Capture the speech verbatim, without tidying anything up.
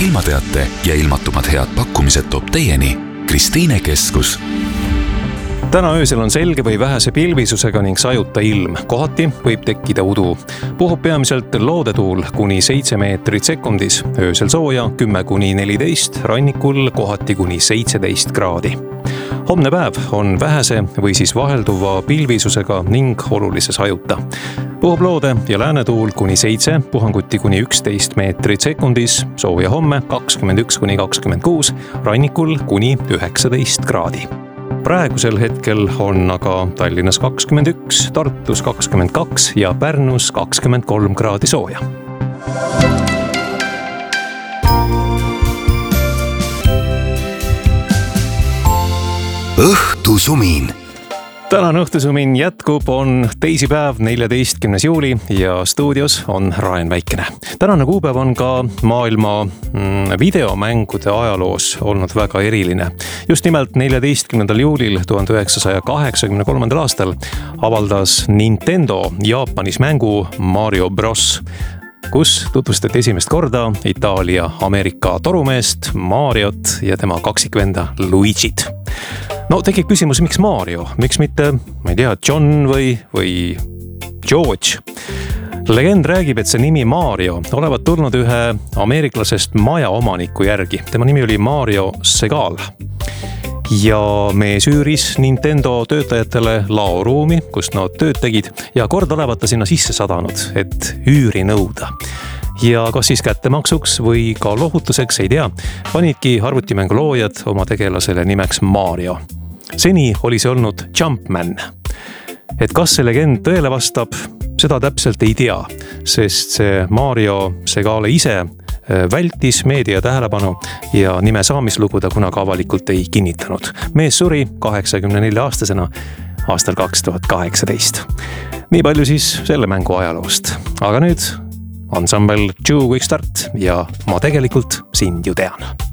ilmateate ja ilmatumad head pakkumised toob teieni Kristiine Keskus. Täna öösel on selge või vähese pilvisusega ning sajuta ilm. Kohati võib tekkida udu. Puhub peamiselt loodetuul kuni seitse meetrit sekundis. Öösel sooja kümme kuni neliteist, rannikul kohati kuni seitseteist kraadi. Homne päev on vähese või siis vahelduva pilvisusega ning olulise sajuta. Puhub loode ja läänetuul kuni seitse, puhanguti kuni üksteist meetrit sekundis, sooja homme kakskümmend üks kuni kakskümmend kuus, rannikul kuni üheksateist kraadi. Praegusel hetkel on aga Tallinnas kakskümmend üks, Tartus kakskümmend kaks ja Pärnus kakskümmend kolm kraadi sooja. Õhtusumin. Tänane õhtusumin jätkub, on teisipäev, neljateistkümnes juuli ja stuudios on Raen Väikene. Tänane kuupäev on ka maailma videomängude ajaloos olnud väga eriline. Just nimelt neljateistkümnendal juulil tuhande üheksasaja kaheksakümne kolmandal aastal avaldas Nintendo Jaapanis mängu Mario Bros, kus tutvustati esimest korda Itaalia-Ameerika torumeest Mariot ja tema kaksikvenda Luigit. No tekib küsimus, miks Mario? Miks mitte, ma ei tea, John või, või George? Legend räägib, et see nimi Mario olevat tulnud ühe ameeriklasest majaomaniku järgi. Tema nimi oli Mario Segal. Ja mees üüris Nintendo töötajatele laoruumi, kus nad tööd tegid ja kord olevat ta sinna sisse sadanud, et üüri nõuda. Ja kas siis kättemaksuks või ka lohutuseks, ei tea, panidki arvutimängu loojad oma tegelasele nimeks Mario. Seni oli see olnud Jumpman. Et kas see legend tõele vastab, seda täpselt ei tea, sest see Mario Segale ise vältis meedia tähelepanu ja nime saamislugu ta kunagi avalikult ei kinnitanud. Mees suri kaheksakümne nelja aastasena aastal kaks tuhat kaheksateist. Nii palju siis selle mängu ajaloost. Aga nüüd ansambel Two Quick Start ja ma tegelikult sind ju tean.